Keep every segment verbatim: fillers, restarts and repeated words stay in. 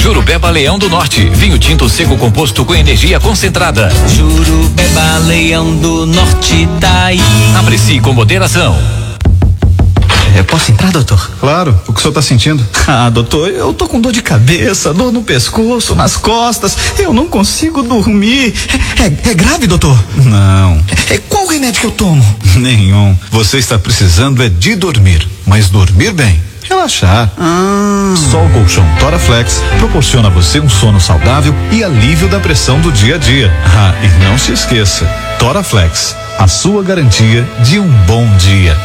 Jurupeba Leão do Norte, vinho tinto seco composto com energia concentrada. Jurupeba Leão do Norte tá aí. Aprecie com moderação. Eu posso entrar, doutor? Claro, o que o senhor tá sentindo? Ah, doutor, eu tô com dor de cabeça, dor no pescoço, nas costas, eu não consigo dormir. É, é grave, doutor? Não. É, qual remédio que eu tomo? Nenhum. Você está precisando é de dormir, mas dormir bem. Relaxar. Ah. Só o colchão Toraflex proporciona a você um sono saudável e alívio da pressão do dia a dia. Ah, e não se esqueça, Toraflex, a sua garantia de um bom dia.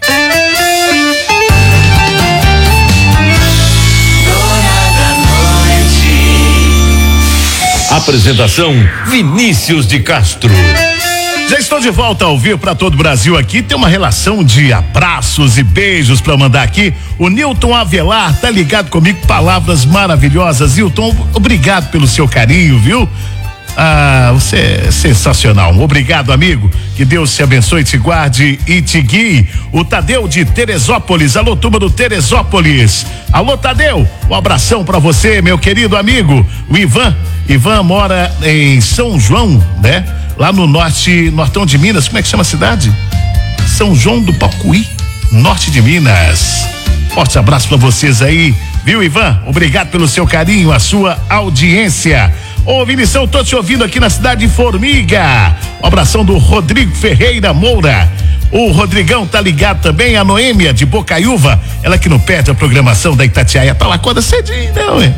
Apresentação Vinícius de Castro. Já estou de volta ao vivo para todo o Brasil aqui. Tem uma relação de abraços e beijos para mandar aqui. O Nilton Avelar tá ligado comigo, palavras maravilhosas. Nilton, obrigado pelo seu carinho, viu? Ah, você é sensacional. Obrigado, amigo. Que Deus te abençoe, te guarde e te guie. O Tadeu de Teresópolis. Alô, turma do Teresópolis. Alô, Tadeu. Um abração pra você, meu querido amigo. O Ivan. Ivan mora em São João, né? Lá no norte, nortão de Minas. Como é que chama a cidade? São João do Pacuí, norte de Minas. Forte abraço pra vocês aí, viu, Ivan? Obrigado pelo seu carinho, a sua audiência. Ô, Vinição, tô te ouvindo aqui na cidade de Formiga. Um abração do Rodrigo Ferreira Moura. O Rodrigão tá ligado também, a Noêmia de Bocaiúva, ela que não perde a programação da Itatiaia, tá lá acorda cedinho, né, ué?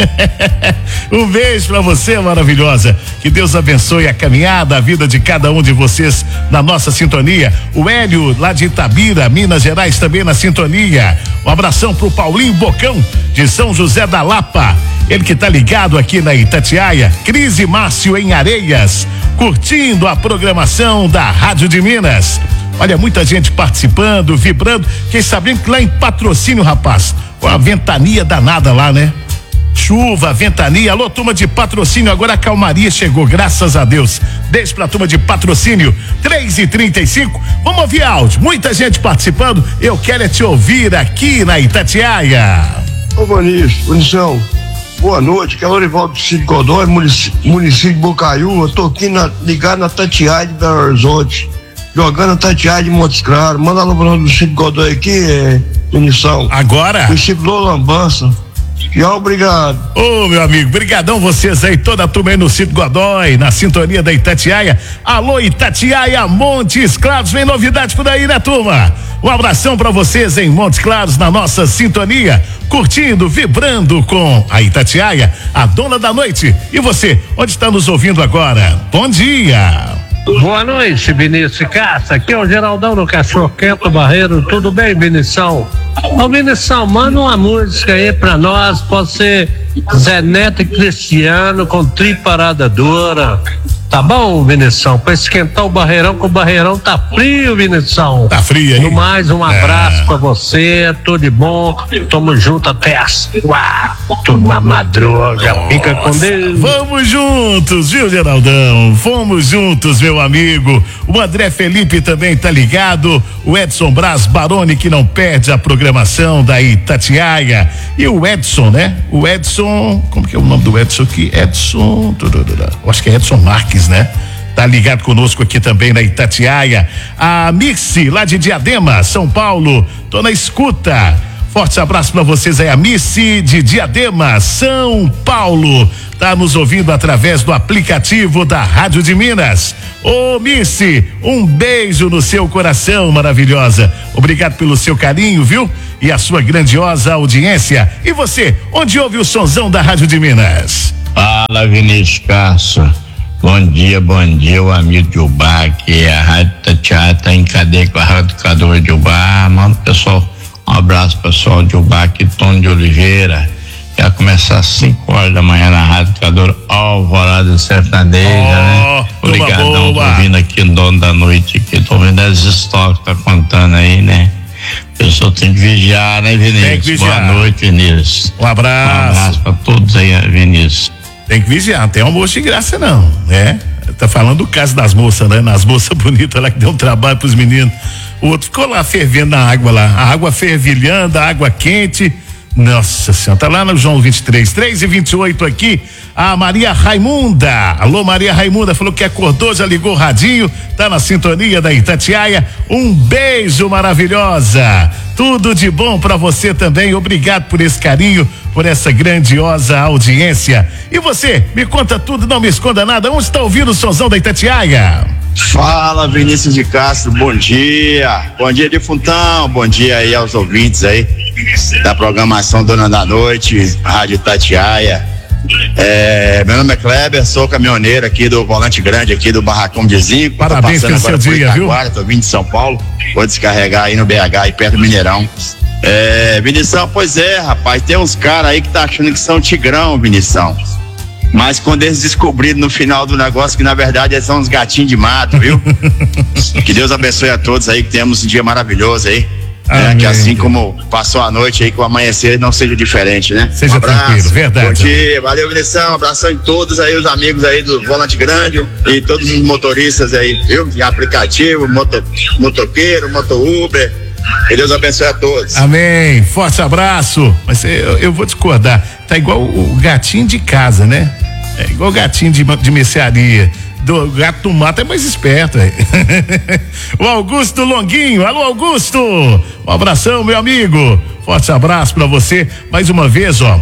Um beijo pra você, maravilhosa. Que Deus abençoe a caminhada, a vida de cada um de vocês na nossa sintonia. O Hélio, lá de Itabira, Minas Gerais, também na sintonia. Um abração pro Paulinho Bocão, de São José da Lapa. Ele que tá ligado aqui na Itatiaia. Cris e Márcio em Areias, curtindo a programação da Rádio de Minas. Olha, muita gente participando, vibrando. Fiquei sabendo que lá em Patrocínio, rapaz, com a ventania danada lá, né? Chuva, ventania, alô, turma de Patrocínio, agora a calmaria chegou, graças a Deus. Beijo pra turma de Patrocínio, três e trinta e cinco. Vamos ouvir áudio, muita gente participando. Eu quero é te ouvir aqui na Itatiaia. Ô, Vanício, Vanicião, boa noite, que é Lorivaldo do Cid Godoy, município, município de Bocaiúva. Tô aqui na, ligado na Itatiaia de Belo Horizonte, jogando a Itatiaia de Montes Claros. Manda lá pro do Cid Godoy aqui, é, Vanicião. Agora? Município do Lambança. Já, obrigado. Ô, oh, meu amigo, brigadão vocês aí, toda a turma aí no Cid Godoy, na sintonia da Itatiaia. Alô, Itatiaia, Montes Claros, vem novidade por aí, né, turma? Um abração pra vocês em Montes Claros, na nossa sintonia, curtindo, vibrando com a Itatiaia, a dona da noite. E você, onde está nos ouvindo agora? Bom dia. Boa noite, Vinícius Caça. Aqui é o Geraldão do Cachorro Quento Barreiro. Tudo bem, Vinição? Ô, Vinição, manda uma música aí pra nós. Pode ser Zé Neto e Cristiano com Triparada Dura. Tá bom, Vinição? Pra esquentar o Barreirão, que o Barreirão tá frio, Vinição. Tá frio aí? No mais, um abraço é. pra você. Tudo de bom. Tamo junto até as quatro na madruga. Nossa. Fica com Deus. Vamos juntos, viu, Geraldão? Vamos juntos, meu amigo. O André Felipe também tá ligado. O Edson Braz Baroni, que não perde a programação da Itatiaia. E o Edson, né? O Edson, como que é o nome do Edson aqui? Edson, eu acho que é Edson Marques, né? Tá ligado conosco aqui também na Itatiaia. A Mixi, lá de Diadema, São Paulo, tô na escuta. Forte abraço pra vocês aí, a Mixi de Diadema, São Paulo. Tá nos ouvindo através do aplicativo da Rádio de Minas. Ô, Missy, um beijo no seu coração, maravilhosa. Obrigado pelo seu carinho, viu? E a sua grandiosa audiência. E você, onde ouve o sonzão da Rádio de Minas? Fala, Vinícius Castro. Bom dia, bom dia, o amigo de Ubá, que a Rádio Itatiaia tá em cadeia com a Rádio Educadora de Ubá. Manda, pessoal, um abraço, pessoal de Ubá, aqui, Tony de Oliveira. Vai começar às cinco horas da manhã na Rádio Educadora Alvorada Sertaneja, oh, né? Obrigadão, tô ouvindo aqui no dono da noite, aqui, tô ouvindo as histórias que tá contando aí, né? O pessoal tem que vigiar, né, Vinícius? Tem que vigiar. Boa noite, Vinícius. Um abraço. Um abraço pra todos aí, Vinícius. Tem que vigiar, não tem almoço de graça não, né? Tá falando do caso das moças, né? Nas moças bonitas lá que deu um trabalho pros meninos. O outro ficou lá fervendo na água lá, a água fervilhando, a água quente, Nossa senhora, tá lá no João vinte e três, três e vinte e oito aqui, a Maria Raimunda. Alô, Maria Raimunda, falou que acordou, já ligou o radinho, tá na sintonia da Itatiaia. Um beijo, maravilhosa. Tudo de bom pra você também. Obrigado por esse carinho, por essa grandiosa audiência. E você, me conta tudo, não me esconda nada. Onde está ouvindo o sonzão da Itatiaia? Fala, Vinícius de Castro, bom dia. Bom dia, Defuntão. Bom dia aí aos ouvintes aí da programação Dona da Noite, Rádio Itatiaia. É, meu nome é Kleber, sou caminhoneiro aqui do Volante Grande, aqui do Barracão de Zinco. Parabéns pelo seu dia, viu? Tô vindo de São Paulo, vou descarregar aí no B H, aí perto do Mineirão. É, Vinição, pois é, rapaz, tem uns caras aí que tá achando que são tigrão, Vinição. Mas quando eles descobriram no final do negócio que na verdade eles são uns gatinhos de mato, viu? Que Deus abençoe a todos aí, que temos um dia maravilhoso aí. É, que assim como passou a noite aí, que o amanhecer não seja diferente, né? Seja um abraço, tranquilo, verdade. Bom dia, valeu, Vinição, um abração em todos aí, os amigos aí do Volante Grande e todos os motoristas aí, viu? De aplicativo, moto, motoqueiro, moto Uber. Que Deus abençoe a todos. Amém, forte abraço. Mas eu, eu vou discordar, tá igual o, o gatinho de casa, né? É igual o gatinho de, de mercearia. Do gato do mato é mais esperto aí. O Augusto Longuinho, alô Augusto, um abração, meu amigo, forte abraço pra você, mais uma vez, ó,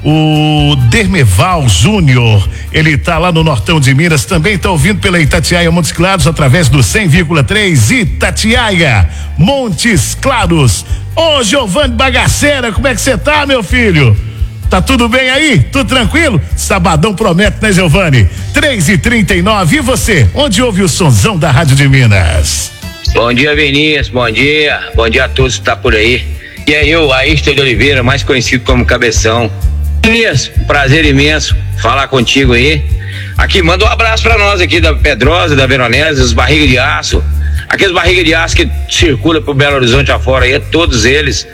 o Dermeval Júnior, ele tá lá no Nortão de Minas, também tá ouvindo pela Itatiaia Montes Claros, através do cem vírgula três Itatiaia Montes Claros. Ô Giovanni Bagaceira, como é que você tá, meu filho? Tá tudo bem aí? Tudo tranquilo? Sabadão promete, né, Giovanni? três e trinta e nove, e você? Onde ouve o sonzão da Rádio de Minas? Bom dia, Vinícius, bom dia. Bom dia a todos que tá por aí. E é eu, Ayrton de Oliveira, mais conhecido como Cabeção. Vinícius, prazer imenso falar contigo aí. Aqui, manda um abraço pra nós aqui da Pedrosa, da Veronese, os barriga de aço. Aqueles barriga de aço que circulam pro Belo Horizonte afora aí, todos eles.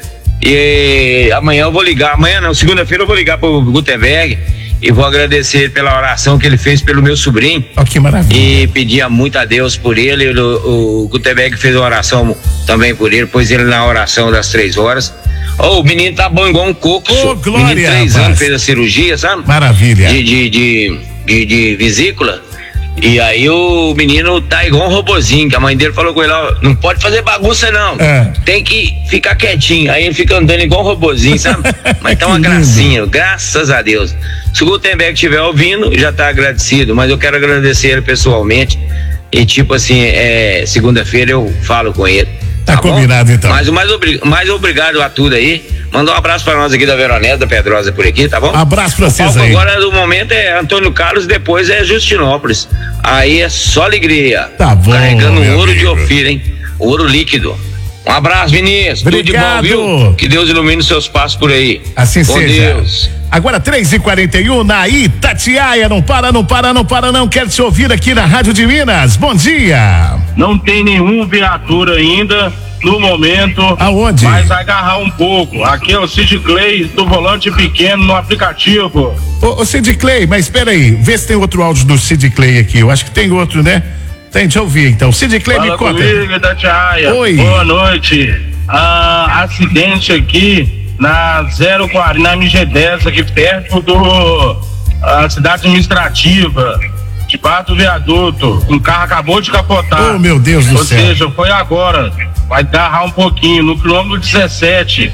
E amanhã eu vou ligar, amanhã não, segunda-feira eu vou ligar pro Gutenberg e vou agradecer pela oração que ele fez pelo meu sobrinho. Oh, que maravilha. E pedir muito a Deus por ele. O, o Gutenberg fez uma oração também por ele, pôs ele na oração das três horas. Oh, o menino tá bom igual um coco. Ô, glória, menino três rapaz. anos fez a cirurgia, sabe? Maravilha. De, de, de, de, de vesícula. E aí o menino tá igual um robozinho, que a mãe dele falou com ele, ó, não pode fazer bagunça não, é. Tem que ficar quietinho. Aí ele fica andando igual um robozinho, sabe? Mas tá uma gracinha, graças a Deus. Se o Gutenberg estiver ouvindo, já tá agradecido, mas eu quero agradecer ele pessoalmente. E tipo assim, é, segunda-feira eu falo com ele. Tá, tá combinado, então. Mas o mais, obri mais obrigado a tudo aí. Manda um abraço pra nós aqui da Veronese, da Pedrosa por aqui, tá bom? Abraço pra vocês aí. Agora do momento é Antônio Carlos, depois é Justinópolis. Aí é só alegria. Tá bom. Carregando ouro amigo. de Ofir, hein? Ouro líquido. Um abraço, Vinícius. Obrigado. Tudo de bom, viu? Que Deus ilumine os seus passos por aí. Assim com seja. Deus. Agora três e quarenta e um na Itatiaia. Não para, não para, não para, não. Quero te ouvir aqui na Rádio de Minas. Bom dia. Não tem nenhum viatura ainda no momento. Aonde? Mas agarrar um pouco. Aqui é o Sid Clay do Volante Pequeno no aplicativo. Ô, ô Sid Clay, mas espera aí, vê se tem outro áudio do Sid Clay aqui. Eu acho que tem outro, né? Tem, deixa eu ouvir então. Sid Clay, Fala me conta. Comigo, Itatiaia. Oi. Boa noite. Ah, acidente aqui na zero quarenta, na M G dez, aqui perto do a cidade administrativa. Debaixo do viaduto, um carro acabou de capotar. Oh, meu Deus do Ou céu. Ou seja, foi agora. Vai agarrar um pouquinho, no quilômetro dezessete.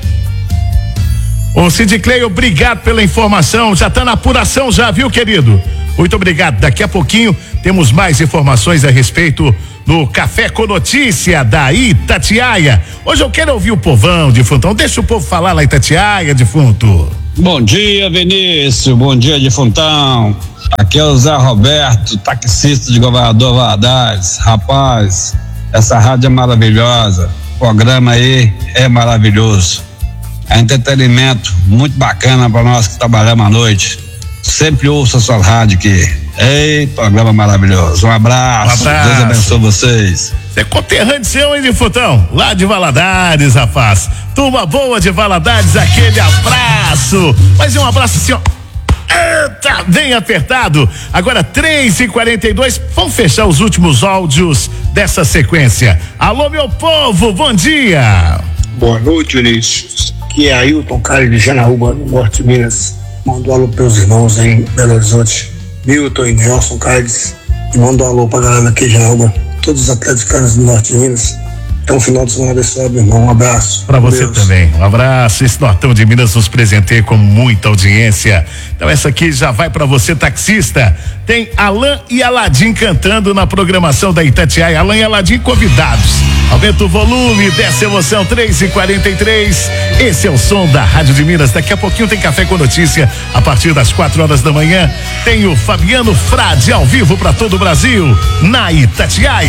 Ô Sid Clay, obrigado pela informação. Já tá na apuração já, viu, querido? Muito obrigado. Daqui a pouquinho temos mais informações a respeito no Café com Notícia da Itatiaia. Hoje eu quero ouvir o povão, Defuntão. Deixa o povo falar lá, Itatiaia, Defunto. Bom dia, Vinícius. Bom dia, Defuntão. Aqui é o Zé Roberto, taxista de Governador Valadares. Rapaz, essa rádio é maravilhosa, o programa aí é maravilhoso. É entretenimento muito bacana para nós que trabalhamos à noite. Sempre ouço a sua rádio aqui. Ei, programa maravilhoso. Um abraço. Um abraço. Deus abençoe vocês. Você é conterrâneo seu, hein, Defutão? Lá de Valadares, rapaz. Turma boa de Valadares, aquele abraço. Mas é um abraço assim, ó. Eita, bem apertado. Agora três e quarenta e dois. Vamos fechar os últimos áudios dessa sequência. Alô, meu povo, bom dia. Boa noite, Vinícius. Aqui é Ailton, cara de Janaúba, no Norte de Minas. Mando um alô pros irmãos aí em Belo Horizonte. Milton e Nelson Cardes. E mando um alô pra galera aqui de Janaúba. Todos os atleticanos do Norte de Minas. Então, final de semana abençoado, meu irmão. Um abraço. Pra você Deus. também. Um abraço. Esse Nortão de Minas nos presenteia com muita audiência. Então, essa aqui já vai pra você, taxista. Tem Alan e Aladim cantando na programação da Itatiaia. Alan e Aladim convidados. Aumenta o volume, desce a emoção, três e quarenta e três. Esse é o som da Rádio de Minas. Daqui a pouquinho tem Café com Notícia. A partir das quatro horas da manhã, tem o Fabiano Frade ao vivo pra todo o Brasil, na Itatiaia.